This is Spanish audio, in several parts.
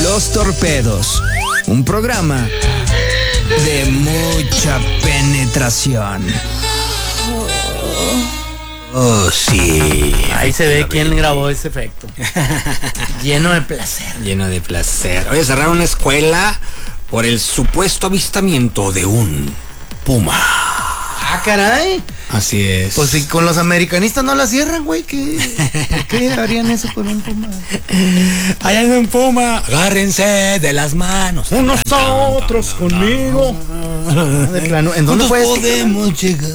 Los Torpedos, un programa de mucha penetración. Oh, sí. Ahí se ve quién grabó ese efecto. Lleno de placer. Lleno de placer. Oye, cerraron una escuela por el supuesto avistamiento de un puma. Ah, caray. Así es. Pues si con los americanistas no la cierran, güey, ¿qué harían eso con un puma? Allá hay un puma, agárrense de las manos. Nosotros conmigo. De plano, ¿en dónde fue? Podemos llegar.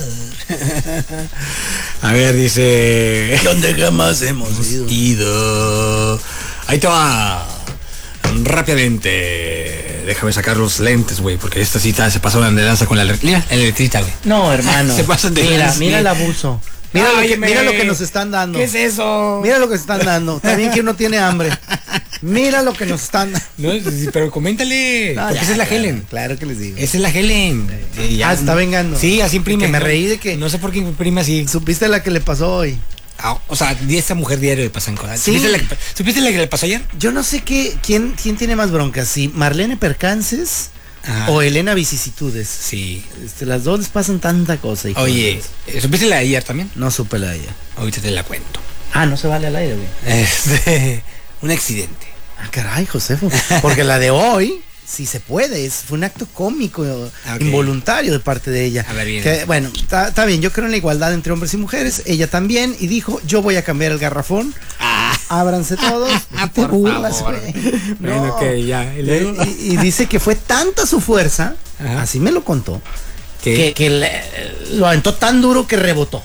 A ver, dice. ¿Dónde jamás hemos ido? Ahí te va. Rápidamente. Déjame sacar los lentes, güey, porque esta cita se pasó de lanza con la electrita, güey. No, hermano. Se pasan de lanza. Mira el abuso. Mira lo que nos están dando. ¿Qué es eso? Mira lo que están dando. También que uno tiene hambre. Mira lo que nos están dando. No, pero coméntale. No, porque esa es la Helen. Claro que les digo. Esa es la Helen. Está vengando. Sí, así imprime. Que me reí de que. No sé por qué imprime así. ¿Supiste la que le pasó hoy? O sea, esta mujer diario le pasan cosas. Sí. ¿Supiste la que le pasó ayer? Yo no sé quién tiene más broncas, si Marlene Percances o Elena Vicisitudes. Sí. Las dos les pasan tanta cosa. Oye, ¿supiste la de ayer también? No supe la de ayer. Ahorita te la cuento. Ah, no se vale al aire, güey. Un accidente. Ah, caray, Josefo. Porque la de hoy, sí se puede, fue un acto cómico, involuntario de parte de ella. A ver, bien. Que, bueno, está bien, yo creo en la igualdad entre hombres y mujeres, ella también, y dijo, yo voy a cambiar el garrafón. Ábranse todos. Te burlas, güey. Bueno, no. que ya. Y dice que fue tanta su fuerza, así me lo contó, que lo aventó tan duro que rebotó.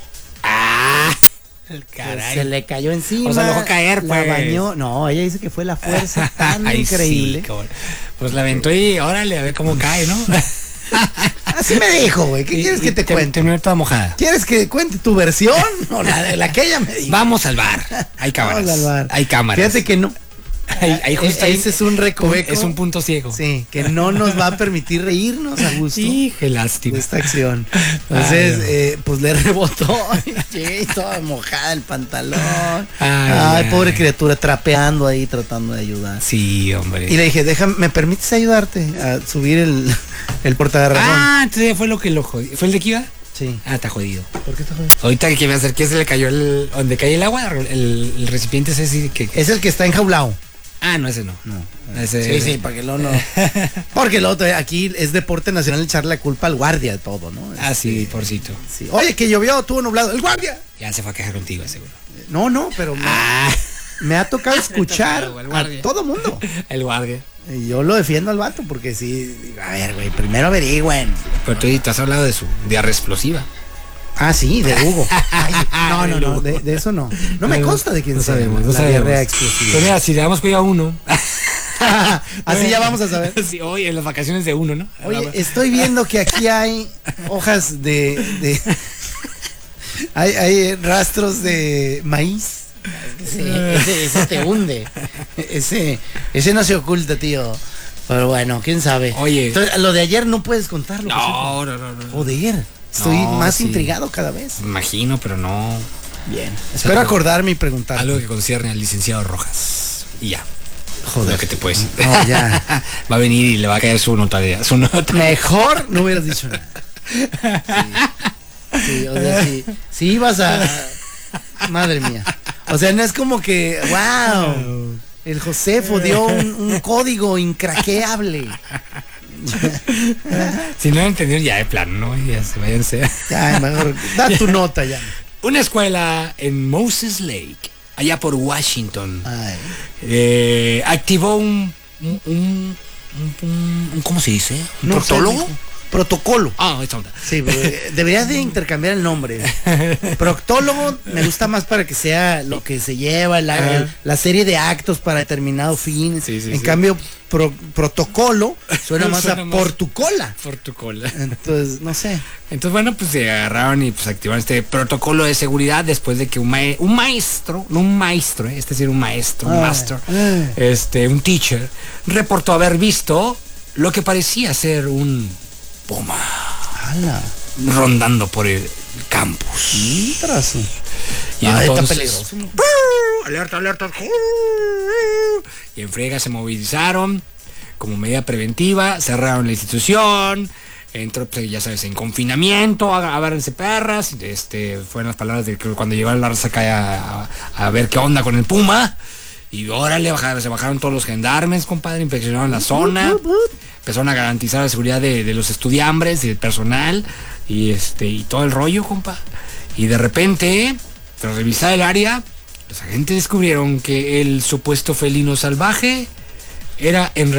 Caray. Se le cayó encima. O sea, lo dejó caer, pues. La bañó. No, ella dice que fue la fuerza tan increíble. Sí, pues la aventó y órale, a ver cómo cae, ¿no? Así me dijo, güey. ¿Qué quieres que te cuente? Terminó toda mojada. ¿Quieres que cuente tu versión o la que ella me dijo? Vamos al bar. Hay cámaras. Vamos al bar. Hay cámaras. Fíjate que no. Ahí justo ese es un recoveco. Es un punto ciego. Sí, que no nos va a permitir reírnos a gusto. Sí, qué lástima. De esta acción. Entonces, pues le rebotó. Y toda mojada el pantalón. Ay, pobre criatura, trapeando ahí, tratando de ayudar. Sí, hombre. Y le dije, ¿me permites ayudarte a subir el portagarrafón? Entonces fue lo que lo jodió. ¿Fue el de aquí, va? Sí. Está jodido. ¿Por qué está jodido? Ahorita que me acerqué se le cayó donde cae el agua, el recipiente ese que... Es el que está enjaulado. No, ese no. Sí, para que no. Porque el otro, aquí es deporte nacional echarle la culpa al guardia de todo, ¿no? Sí, porcito. Sí. Oye, que llovió, tuvo nublado. ¡El guardia! Ya se fue a quejar contigo, seguro. No, pero me ha tocado escuchar a todo mundo. El guardia. Y yo lo defiendo al vato porque sí. A ver, güey, primero averigüen. Pero tú te has hablado de su diarrea explosiva. Sí, de Hugo. No, de eso no. No me consta de quién sea. No la sabemos. diarrea explosiva. Pero mira, si le damos cuidado a uno. Así ya vamos a saber. Sí, hoy en las vacaciones de uno, ¿no? Oye, estoy viendo que aquí hay hojas de hay rastros de maíz. Ese te hunde. Ese no se oculta, tío. Pero bueno, quién sabe. Oye. Entonces, lo de ayer no puedes contarlo. No. Joder. Estoy más intrigado cada vez. Imagino, pero no. Bien. Espero acordarme y preguntar. Algo que concierne al licenciado Rojas. Y ya. Joder. Lo que te puedes decir. No, ya. Va a venir y le va a caer su nota. Mejor no hubieras dicho nada. Sí, o sea, si ibas a... Madre mía. O sea, no es como que... ¡Wow! El Josefo dio un código incraqueable. Si no lo entendieron ya de plano, ¿no? Ya se váyanse. Ya, mejor, da tu nota ya. Una escuela en Moses Lake, allá por Washington, activó un ¿cómo se dice? ¿Un proctólogo? Protocolo. Esta onda. Sí, deberías de intercambiar el nombre. Proctólogo me gusta más para que sea lo que se lleva, la serie de actos para determinado fin. En cambio, protocolo suena más a por tu cola. Por tu cola. Entonces, no sé. Entonces, bueno, pues se agarraron y pues activaron este protocolo de seguridad después de que un maestro, un teacher, reportó haber visto lo que parecía ser un puma rondando por el campus. Trazo. Y entonces, alerta, alerta. Y en friega se movilizaron como medida preventiva, cerraron la institución, entró, pues, ya sabes, en confinamiento, agárrense perras. Fueron las palabras de que cuando llegaron la raza acá a ver qué onda con el Puma. Y órale, se bajaron todos los gendarmes, compadre, inspeccionaron la zona, empezaron a garantizar la seguridad de los estudiambres y del personal, y todo el rollo, compa. Y de repente, tras revisar el área, los agentes descubrieron que el supuesto felino salvaje era en